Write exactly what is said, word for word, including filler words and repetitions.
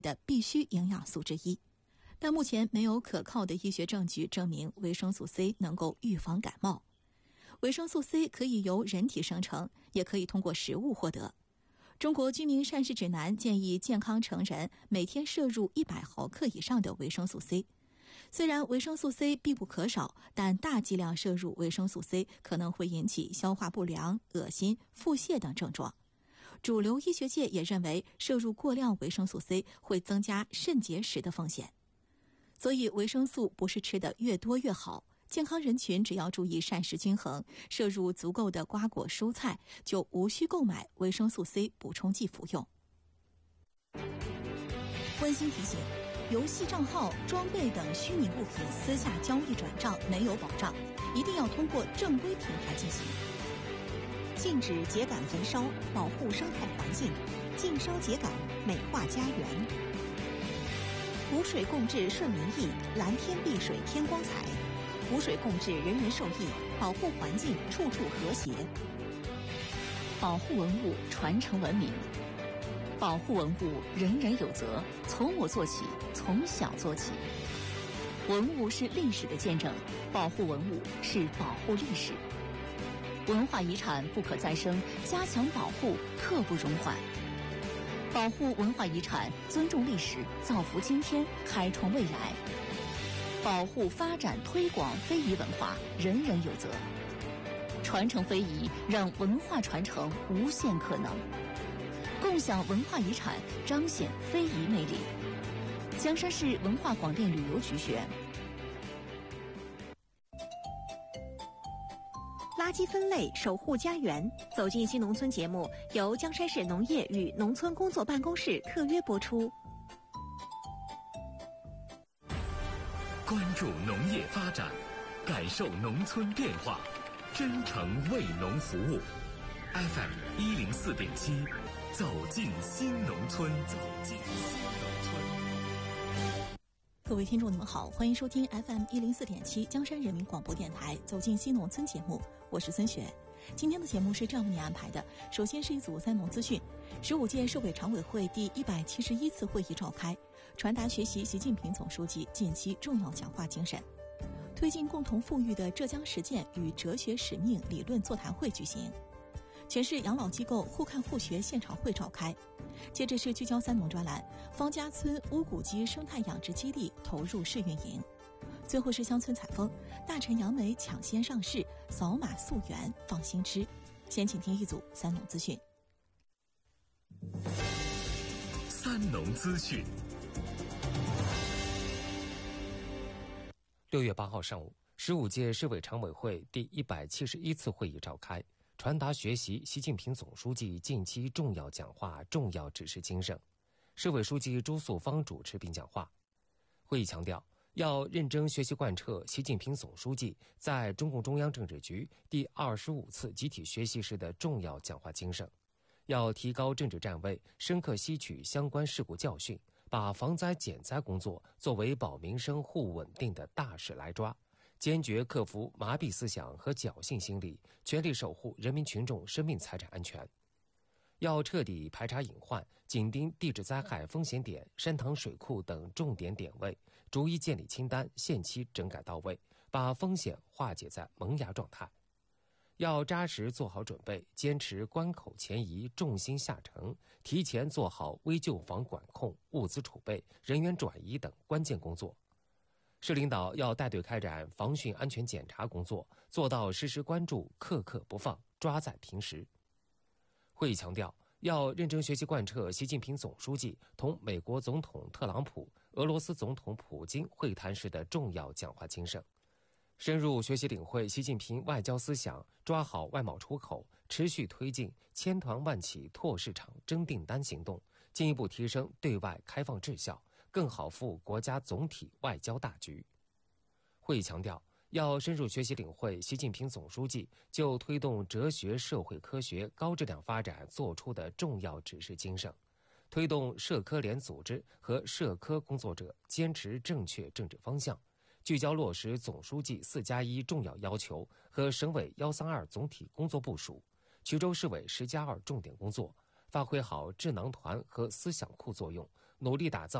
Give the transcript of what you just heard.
的必需营养素之一。但目前没有可靠的医学证据证明维生素 C 能够预防感冒。维生素 C 可以由人体生成，也可以通过食物获得。中国居民膳食指南建议健康成人每天摄入一百毫克以上的维生素 C。虽然维生素 C 必不可少，但大剂量摄入维生素 C 可能会引起消化不良、恶心、腹泻等症状。主流医学界也认为，摄入过量维生素 C 会增加肾结石的风险。所以维生素不是吃得越多越好，健康人群只要注意膳食均衡，摄入足够的瓜果蔬菜，就无需购买维生素 C 补充剂服用。温馨提醒：游戏账号、装备等虚拟物品私下交易转账没有保障，一定要通过正规平台进行。禁止秸秆焚烧，保护生态环境；禁烧秸秆，美化家园。湖水共治顺民意，蓝天碧水添光彩。湖水共治人人受益，保护环境处处和谐。 保护文物，传承文明。保护文物，人人有责，从我做起，从小做起。文物是历史的见证，保护文物是保护历史。文化遗产不可再生，加强保护刻不容缓。保护文化遗产，尊重历史，造福今天，开创未来。保护、发展、推广非遗文化，人人有责。传承非遗，让文化传承无限可能。共享文化遗产，彰显非遗魅力。江山市文化广电旅游局选。 垃圾分类，守护家园。走进新农村节目由江山市农业与农村工作办公室特约播出。 关注农业发展，感受农村变化，真诚为农服务。F M 一零四点七，走进新农村，走进新农村。 各位听众，你们好，欢迎收听 F M 一零四点七江山人民广播电台《走进新农村》节目，我是孙雪。今天的节目是这样为你安排的：首先是一组三农资讯。十五届市委常委会第一百七十一次会议召开，传达学习习近平总书记近期重要讲话精神。推进共同富裕的浙江实践与哲学使命理论座谈会举行。全市养老机构互看互学现场会召开。接着是聚焦三农专栏，方家村乌骨鸡生态养殖基地投入试运营。最后是乡村采风，大陈杨梅抢先上市，扫码溯源放心吃。先请听一组三农资讯。 三农资讯。 六月八号上午，十五届市委常委会第一百七十一次会议召开，传达学习习近平总书记近期重要讲话、重要指示精神。市委书记朱素芳主持并讲话。会议强调，要认真学习贯彻习近平总书记在中共中央政治局第二十五次集体学习时的重要讲话精神，要提高政治站位，深刻吸取相关事故教训，把防灾减灾工作作为保民生护稳定的大事来抓，坚决克服麻痹思想和侥幸心理，全力守护人民群众生命财产安全。要彻底排查隐患，紧盯地质灾害风险点、山塘水库等重点点位，逐一建立清单，限期整改到位，把风险化解在萌芽状态。要扎实做好准备，坚持关口前移、重心下沉，提前做好危救防管控、物资储备、人员转移等关键工作。市领导要带队开展防汛安全检查工作，做到时时关注、刻刻不放、抓在平时。会议强调，要认真学习贯彻习近平总书记同美国总统特朗普、俄罗斯总统普京会谈时的重要讲话精神，深入学习领会习近平外交思想，抓好外贸出口，持续推进千团万企拓市场争订单行动，进一步提升对外开放质效，更好服务国家总体外交大局。会议强调，要深入学习领会习近平总书记就推动哲学社会科学高质量发展作出的重要指示精神，推动社科联组织和社科工作者坚持正确政治方向，聚焦落实总书记四加一重要要求和省委幺三二总体工作部署，衢州市委十加二重点工作，发挥好智囊团和思想库作用， 努力打造